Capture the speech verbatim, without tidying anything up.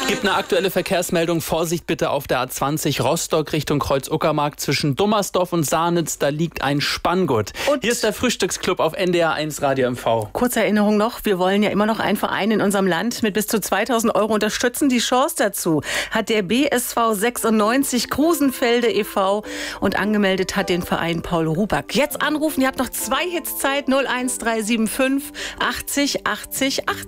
Gibt eine aktuelle Verkehrsmeldung. Vorsicht bitte auf der A zwanzig Rostock Richtung Kreuz-Uckermark zwischen Dummersdorf und Sahnitz. Da liegt ein Spanngurt. Und hier ist der Frühstücksclub auf N D R eins Radio M V. Kurze Erinnerung noch, wir wollen ja immer noch einen Verein in unserem Land mit bis zu zweitausend Euro unterstützen. Die Chance dazu hat der B S V sechsundneunzig Grusenfelde e V und angemeldet hat den Verein Paul Ruback. Jetzt anrufen, ihr habt noch zwei Hits Zeit, null eins drei sieben fünf achtzig achtzig achtzig.